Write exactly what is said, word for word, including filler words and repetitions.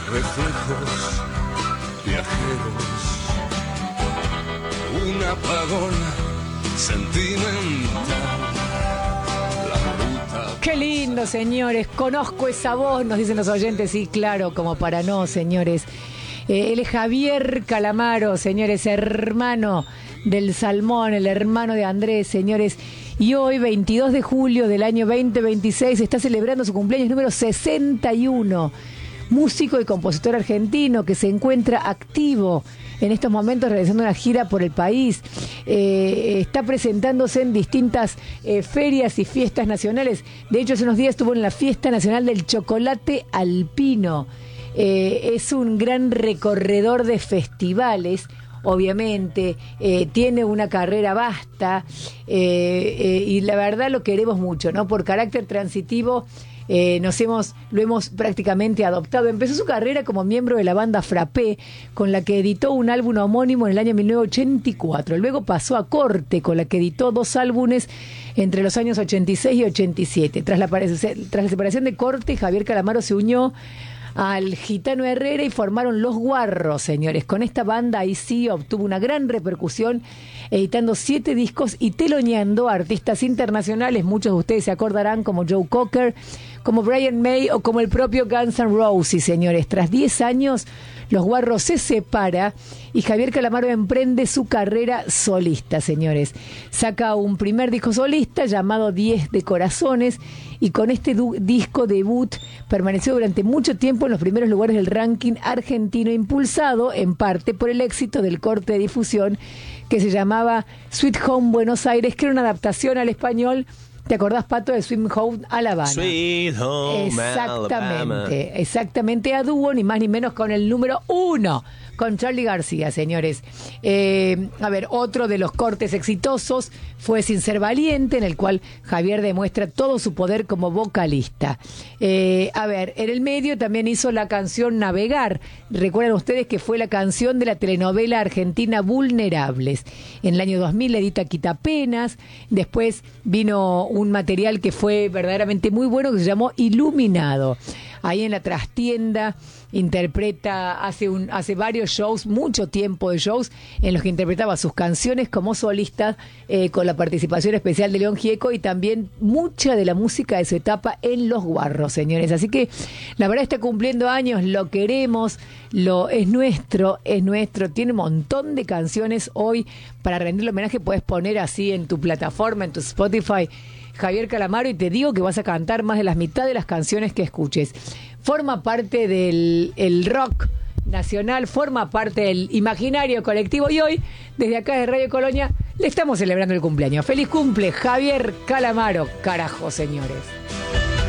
reflejos viajeros, un apagón sentimental. La ruta. Qué lindo, señores. Conozco esa voz, nos dicen los oyentes. Sí, claro, como para no, señores. Eh, él es Javier Calamaro, señores, hermano del Salmón, el hermano de Andrés, señores. Y hoy, veintidós de julio del año veinte veintiséis, está celebrando su cumpleaños número sesenta y uno. Músico y compositor argentino que se encuentra activo en estos momentos realizando una gira por el país. Eh, está presentándose en distintas eh, ferias y fiestas nacionales. De hecho, hace unos días estuvo en la Fiesta Nacional del Chocolate Alpino. Eh, es un gran recorredor de festivales. Obviamente, eh, tiene una carrera vasta eh, eh, y la verdad lo queremos mucho, ¿no? Por carácter transitivo, eh, nos hemos, lo hemos prácticamente adoptado. Empezó su carrera como miembro de la banda Frappé, con la que editó un álbum homónimo en el año mil novecientos ochenta y cuatro. Luego pasó a Corte, con la que editó dos álbumes entre los años ochenta y seis y ochenta y siete. Tras la, tras la separación de Corte, Javier Calamaro se unió al Gitano Herrera y formaron Los Guarros, señores. Con esta banda ahí sí obtuvo una gran repercusión, editando siete discos y teloneando a artistas internacionales. Muchos de ustedes se acordarán, como Joe Cocker, como Brian May o como el propio Guns N' Roses, señores. Tras diez años, Los Guarros se separa y Javier Calamaro emprende su carrera solista, señores. Saca un primer disco solista llamado diez de Corazones, y con este du- disco debut permaneció durante mucho tiempo en los primeros lugares del ranking argentino, impulsado en parte por el éxito del corte de difusión que se llamaba Sweet Home Buenos Aires, que era una adaptación al español. ¿Te acordás, Pato, de Sweet Home Alabama? Sweet Home Exactamente, Alabama. exactamente, a dúo, ni más ni menos con el número uno, con Charly García, señores. Eh, a ver, otro de los cortes exitosos fue Sin Ser Valiente, en el cual Javier demuestra todo su poder como vocalista. Eh, a ver, en el medio también hizo la canción Navegar. Recuerdan ustedes que fue la canción de la telenovela argentina Vulnerables. En el año dos mil edita Quitapenas. Después vino un material que fue verdaderamente muy bueno, que se llamó Iluminado. Ahí en la trastienda interpreta, hace un hace varios shows, mucho tiempo de shows, en los que interpretaba sus canciones como solista, eh, con la participación especial de León Gieco, y también mucha de la música de su etapa en Los Guarros, señores. Así que la verdad está cumpliendo años, lo queremos, lo es nuestro, es nuestro, tiene un montón de canciones hoy para rendirle homenaje. Puedes poner así en tu plataforma, en tu Spotify, Javier Calamaro, y te digo que vas a cantar más de la mitad de las canciones que escuches. Forma parte del el rock nacional, forma parte del imaginario colectivo, y hoy, desde acá de Radio Colonia, le estamos celebrando el cumpleaños. ¡Feliz cumple, Javier Calamaro! Carajo, señores.